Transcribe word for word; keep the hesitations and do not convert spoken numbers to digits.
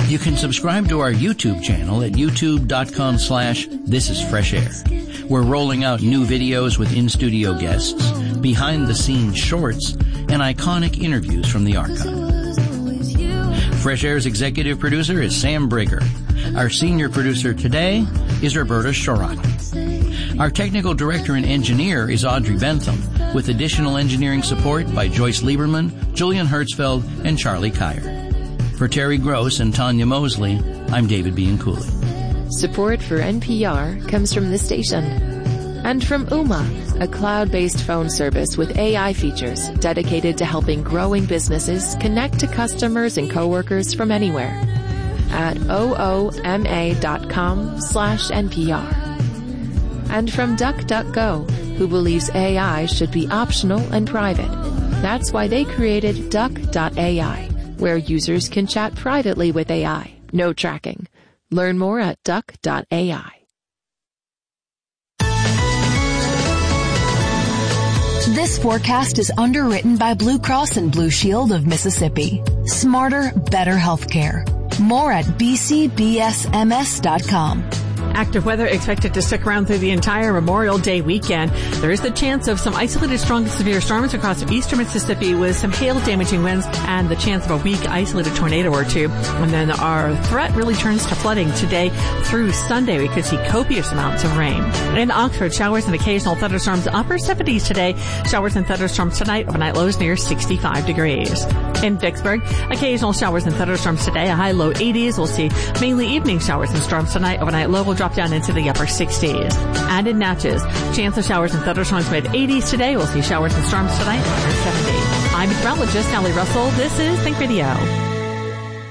You can subscribe to our YouTube channel at youtube.com slash This Is Fresh Air. We're rolling out new videos with in-studio guests, behind-the-scenes shorts, and iconic interviews from the archive. Fresh Air's executive producer is Sam Brigger. Our senior producer today is Roberta Shorrock. Our technical director and engineer is Audrey Bentham, with additional engineering support by Joyce Lieberman, Julian Hertzfeld, and Charlie Kyer. For Terry Gross and Tanya Mosley, I'm David Bianculli. Support for N P R comes from this station. And from Ooma, a cloud-based phone service with A I features dedicated to helping growing businesses connect to customers and coworkers from anywhere. At ooma.com slash NPR. And from DuckDuckGo, who believes A I should be optional and private. That's why they created Duck dot A I, where users can chat privately with A I. No tracking. Learn more at duck dot A I. This forecast is underwritten by Blue Cross and Blue Shield of Mississippi. Smarter, better healthcare. More at b c b s m s dot com. Active weather expected to stick around through the entire Memorial Day weekend. There is the chance of some isolated strong to severe storms across eastern Mississippi with some hail-damaging winds and the chance of a weak isolated tornado or two. And then our threat really turns to flooding today through Sunday. We could see copious amounts of rain. In Oxford, showers and occasional thunderstorms, upper seventies today. Showers and thunderstorms tonight, overnight lows near sixty-five degrees. In Vicksburg, occasional showers and thunderstorms today, a high low eighties. We'll see mainly evening showers and storms tonight, overnight low will drop down into the upper sixties. And in Natchez, chance of showers and thunderstorms mid eighties today. We'll see showers and storms tonight, upper seventies. I'm meteorologist Allie Russell. This is Think Video.